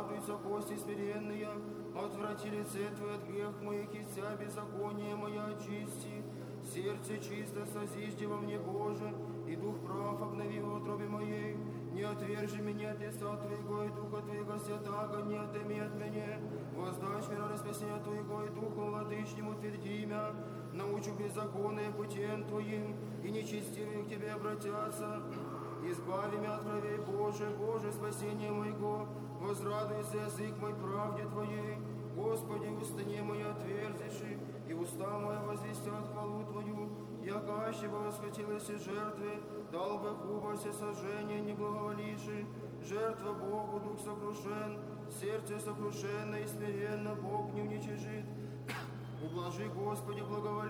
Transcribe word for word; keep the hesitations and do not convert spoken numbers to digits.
Возрадуются кости смиренные, отврати лице Твое от грех моих, и вся беззаконие моя очисти. Сердце чисто созижди во мне, Боже, и дух прав обнови в утробе моей. Не отвержи меня от лица Твоего, и Духа Твоего святаго не отыми от меня. Воздашь мне на спасение Твоего, и Духу владычнему утверди меня. Научу беззаконные путем Твоим, и нечестивые к Тебе обратятся. Избави меня от кровей, Боже, Боже, спасение моего. Возрадуйся язык мой правде Твоей. Господи, устане мои отверзиши, и уста моя возвестят хвалу Твою. Яко аще бы восхотелось и жертвы, дал бы хуба все сожжения, не благоволиши. Жертва Богу, дух сокрушен, сердце сокрушенно и смиренно Бог не уничижит. Ублажи, Господи, благоволи.